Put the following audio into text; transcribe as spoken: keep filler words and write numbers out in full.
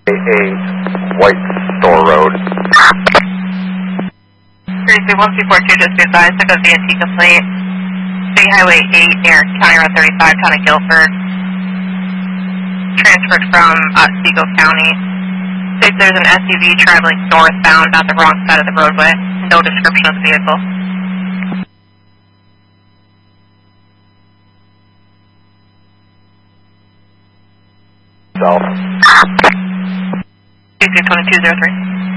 eight, White Store Road. thirty-three one two four two, just be advised, took a V N T complaint. State Highway eight near County Road thirty-five, Town of Guilford. Transferred from Otsego County. States there's an S U V traveling northbound on the wrong side of the roadway. No description of the vehicle. South. two two two two zero three.